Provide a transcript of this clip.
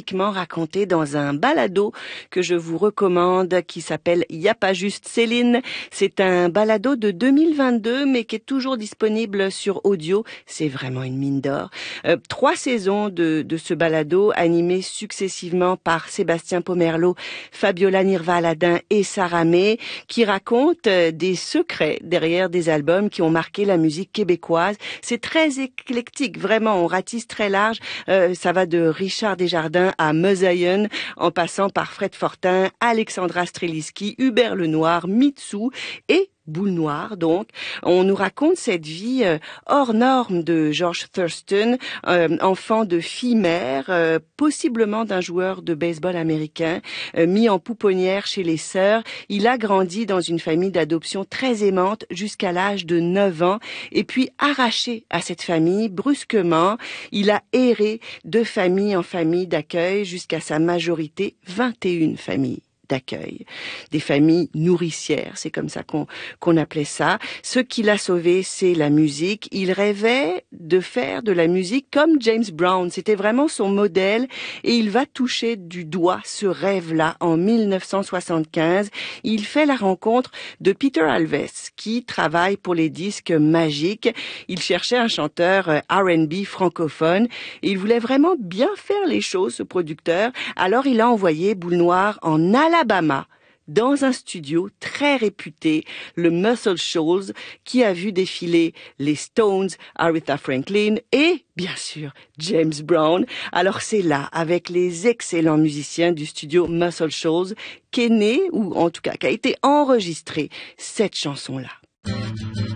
magnifiquement raconté dans un balado que je vous recommande qui s'appelle Y a pas juste Céline. C'est un balado de 2022 mais qui est toujours disponible sur audio. C'est vraiment une mine d'or. 3 saisons de ce balado animé successivement par Sébastien Pomerleau, Fabiola Nirva-Aladin et Sarah May qui racontent des secrets derrière des albums qui ont marqué la musique québécoise. C'est très éclectique, vraiment, on ratisse très large. Ça va de Richard Desjardins à Mosaïen, en passant par Fred Fortin, Alexandra Streliski, Hubert Lenoir, Mitsou et Boule Noire, donc. On nous raconte cette vie hors norme de George Thurston, enfant de fille-mère, possiblement d'un joueur de baseball américain, mis en pouponnière chez les sœurs. Il a grandi dans une famille d'adoption très aimante jusqu'à l'âge de 9 ans. Et puis, arraché à cette famille, brusquement, il a erré de famille en famille d'accueil jusqu'à sa majorité, 21 familles d'accueil, des familles nourricières, c'est comme ça qu'on appelait ça. Ce qui l'a sauvé, c'est la musique. Il rêvait de faire de la musique comme James Brown, c'était vraiment son modèle et il va toucher du doigt ce rêve-là en 1975. Il fait la rencontre de Peter Alves qui travaille pour les disques Magic. Il cherchait un chanteur R&B francophone et il voulait vraiment bien faire les choses, ce producteur. Alors il a envoyé Boule Noire en Alabama, dans un studio très réputé, le Muscle Shoals, qui a vu défiler les Stones, Aretha Franklin et, bien sûr, James Brown. Alors c'est là, avec les excellents musiciens du studio Muscle Shoals, qu'est née, ou en tout cas, qu'a été enregistrée cette chanson-là.